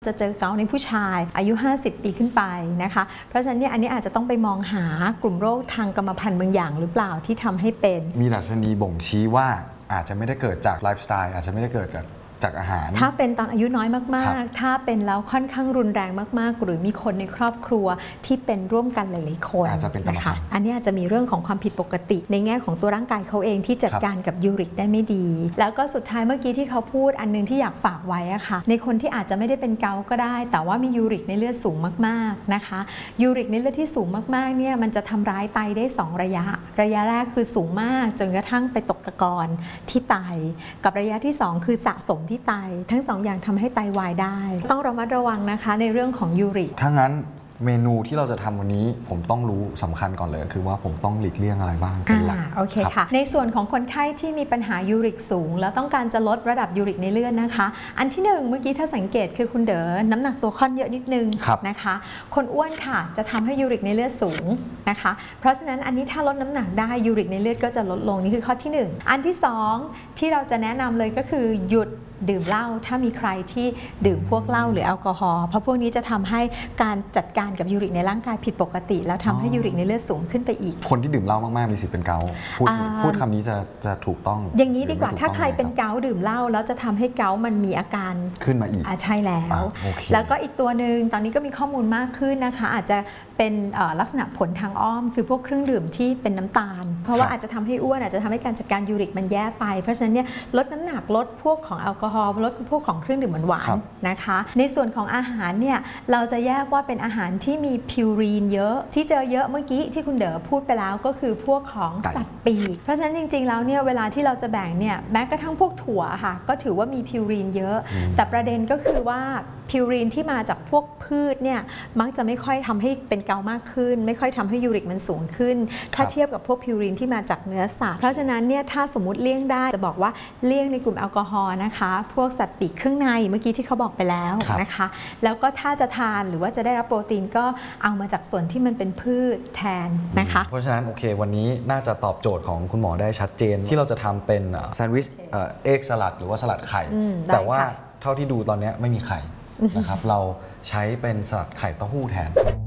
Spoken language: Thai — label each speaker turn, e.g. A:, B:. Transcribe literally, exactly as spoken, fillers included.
A: จะเจอเกาต์ในผู้ชายอายุห้าสิบปีขึ้นไปนะคะเพราะฉะนั้นเนี่ยอันนี้อาจจะต้องไปมองหากลุ่มโรคทางกรรมพันธุ์บางอย่างหรือเปล่าที่ทำให้เป็น
B: มีดัชนีบ่งชี้ว่าอาจจะไม่ได้เกิดจากไลฟ์สไตล์อาจจะไม่ได้เกิดจากจากอาหาร
A: ถ้าเป็นตอนอายุน้อยมากๆถ้าเป็นแล้วค่อนข้างรุนแรงมากๆหรือมีคนในครอบครัวที่เป็นร่วมกันหลายๆคน
B: อาจจะเป็น
A: นะคะอันนี้อาจจะมีเรื่องของความผิดปกติในแง่ของตัวร่างกายเขาเองที่จัดการกับยูริกได้ไม่ดีแล้วก็สุดท้ายเมื่อกี้ที่เขาพูดอันนึงที่อยากฝากไว้อะค่ะในคนที่อาจจะไม่ได้เป็นเกาต์ก็ได้แต่ว่ามียูริกในเลือดสูงมากๆนะคะยูริกในเลือดที่สูงมากๆเนี่ยมันจะทำร้ายไตได้สองระยะระยะแรกคือสูงมากจนกระทั่งไปตกตะกอนที่ไตกับระยะที่สองคือสะสมที่ไตทั้งสองอย่างทำให้ไตวายได้ต้องระมัดระวังนะคะในเรื่องของยูริก
B: ถ้างั้นเมนูที่เราจะทำวันนี้ผมต้องรู้สำคัญก่อนเลยคือว่าผมต้องหลีกเลี่ยงอะไรบ้างเป็นหลัก
A: โอเคค่ะในส่วนของคนไข้ที่มีปัญหายูริกสูงแล้วต้องการจะลดระดับยูริกในเลือดนะคะอันที่หนึ่งเมื่อกี้ถ้าสังเกตคือคุณเด๋อน้ำหนักตัวค่อนเยอะนิดนึงนะคะคนอ้วนค่ะจะทำให้ยูริกในเลือดสูงนะคะเพราะฉะนั้นอันนี้ถ้าลดน้ำหนักได้ยูริกในเลือดก็จะลดลงนี่คือข้อที่หนึ่งอันที่สองที่เราจะแนะนำเลยก็คือหยุดดื่มเหล้าถ้ามีใครที่ดื่มพวกเหล้าหรือแอลกอฮอล์เพราะพวกนี้จะทำให้การจัดการกับยูริกในร่างกายผิดปกติแล้วทำให้ยูริกในเลือดสูงขึ้นไปอีก
B: คนที่ดื่มเหล้ามากๆมีสิทธิ์เป็นเกาต์พูดพูดคำนี้จะจะถูกต้อง
A: อย่างนี้ดีกว่าถ้าใครเป็นเกาต์ดื่มเหล้าแล้วจะทำให้เกาต์มันมีอาการ
B: ขึ้นมาอีก
A: ใช่แล้วแล้วก็อีกตัวหนึ่งตอนนี้ก็มีข้อมูลมากขึ้นนะคะอาจจะเป็นลักษณะผลทางอ้อมคือพวกเครื่องดื่มที่เป็นน้ำตาลเพราะว่าอาจจะทำให้อ้วนอาจจะทำให้การจัดการยูริกมันแย่ไปเพราะฉะนั้นเนี่ยลดน้ำหนักลดพวกของแอลกอฮอล์ลดพวกของเครื่องดื่มหวานๆนะคะในส่วนของอาหารเนี่ยเราจะแยกว่าเป็นอาหารที่มีพิวรีนเยอะที่เจอเยอะเมื่อกี้ที่คุณเด๋อพูดไปแล้วก็คือพวกของสัตว์ปีกเพราะฉะนั้นจริงๆแล้วเนี่ยเวลาที่เราจะแบ่งเนี่ยแม้กระทั่งพวกถั่วค่ะก็ถือว่ามีพิวรีนเยอะแต่ประเด็นก็คือว่าพิวรีนที่มาจากพวกพืชเนี่ยมักจะไม่ค่อยทำให้เป็นเกามากขึ้นไม่ค่อยทำให้ยูริกมันสูงขึ้นถ้าเทียบกับพวกพิวรีนที่มาจากเนื้อสัตว์เพราะฉะนั้นเนี่ยถ้าสมมติเลี่ยงได้จะบอกว่าเลี่ยงในกลุ่มแอลกอฮอล์นะคะพวกสัตว์ปีกเครื่องในเมื่อกี้ที่เขาบอกไปแล้วนะคะแล้วก็ถ้าจะทานหรือว่าจะได้รับโปรตีนก็เอามาจากส่วนที่มันเป็นพืชแทนนะคะ
B: เพราะฉะนั้นโอเควันนี้น่าจะตอบโจทย์ของคุณหมอได้ชัดเจนที่เราจะทำเป็นแซนด์วิชเอ็กสลัดหรือว่าสลัดไข่แต่ว่าเท่าที่ดูตอนนี้ไม่มีไข่นะครับเราใช้เป็นสลัดไข่เต้าหู้แทน